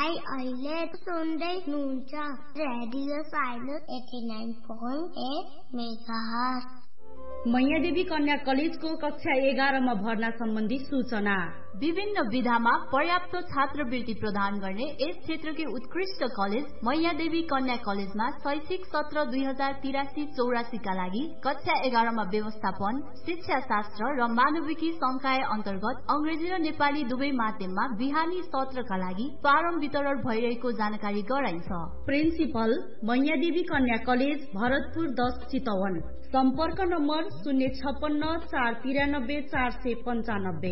तपाईं अहिले सुन्दै हुनुहुन्छ रेडियो साइलेन्स 89.8 मेगाहर्ज। मैयादेवी कन्या कलेजको कक्षा 11 मा भर्ना सम्बन्धी सूचना। विभिन्न विधामा पर्याप्त छात्रवृत्ति प्रदान गर्ने यस क्षेत्रकै उत्कृष्ट कलेज मैयादेवी कन्या कलेजमा शैक्षिक सत्र 2083-84 का लागि कक्षा 11 मा व्यवस्थापन, शिक्षा शास्त्र र मानविकी संकाय अन्तर्गत अंग्रेजी र नेपाली दुवै माध्यममा बिहानी सत्रका लागि फारम वितरण भइरहेको जानकारी गराइन्छ। प्रिन्सिपल मैयादेवी कन्या कलेज भरतपुर 10 चितवन। सम्पर्क नम्बर 056 493 495।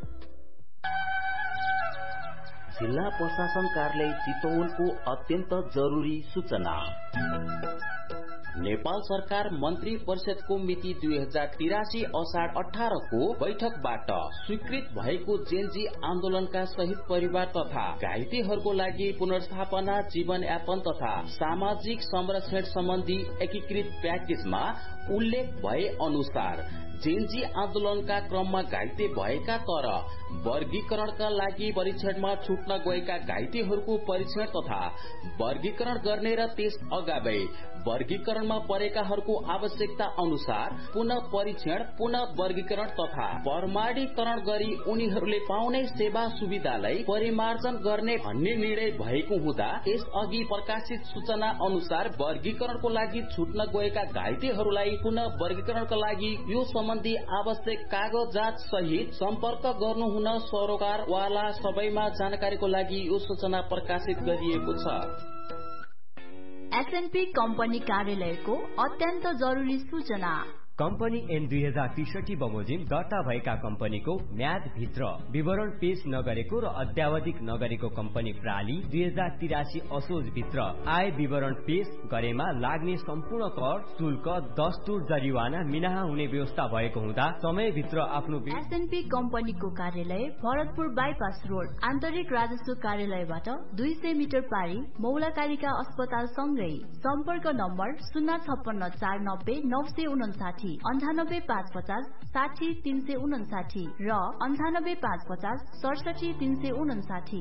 जिल्ला प्रशासन कार्यालय चितवनको अत्यन्त जरुरी सूचना। नेपाल सरकार मन्त्री परिषदको मिति 2083 असाढ 18 को बैठकबाट स्वीकृत भएको जेनजी आन्दोलनका शहीद परिवार तथा घाइतेहरूको लागि पुनर्स्थापना, जीवनयापन तथा सामाजिक संरक्षण सम्बन्धी एकीकृत प्याकेजमा उल्लेख भए अनुसार जेनजी आन्दोलनका क्रममा घाइते भएका तर वर्गीकरणका लागि परीक्षणमा छुट्न गएका घाइतेहरूको परीक्षण तथा वर्गीकरण गर्ने र त्यस अगावै वर्गीकरणमा परेकाहरूको आवश्यकता अनुसार पुनः परीक्षण, पुनः वर्गीकरण तथा प्रमाणीकरण गरी उनीहरूले पाउने सेवा सुविधालाई परिमार्जन गर्ने भन्ने निर्णय भएको हुँदा यसअघि प्रकाशित सूचना अनुसार वर्गीकरणको लागि छुट्न गएका घाइतेहरूलाई पुनः वर्गीकरणका लागि यो सम्बन्धी आवश्यक कागजात सहित सम्पर्क गर्नुहुन सरोकारवाला सबैमा जानकारीको लागि यो सूचना प्रकाशित गरिएको छ। एसएनपी कम्पनी कार्यालयको अत्यन्त जरुरी सूचना। कम्पनी एन 2063 बमोजिम दर्ता भएका कम्पनीको म्याद भित्र विवरण पेश नगरेको र अद्यावधिक नगरेको कम्पनी प्राली 2083 असोज भित्र आय विवरण पेश गरेमा लाग्ने सम्पूर्ण कर, शुल्क, दस्तुर, जरिवाना मिनाहा हुने व्यवस्था भएको हुँदा समयभित्र आफ्नो एसएनपी कम्पनीको कार्यालय भरतपुर बाइपास रोड आन्तरिक राजस्व कार्यालयबाट 200 मिटर पारी मौलाकालिका अस्पताल सँगै। सम्पर्क नम्बर 056 490 959, 98 550 60 359 र 98 550 67 359।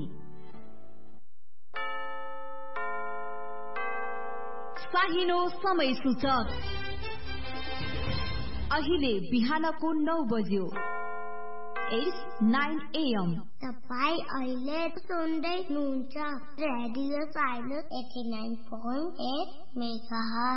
साहिनो समय सूचक अहिले बिहानको 9 बज्यो। 9 AM। तपाईं अहिले सुन्दै हुनुहुन्छ रेडियो साइलेन्स 89.8 मेगाहर्ज।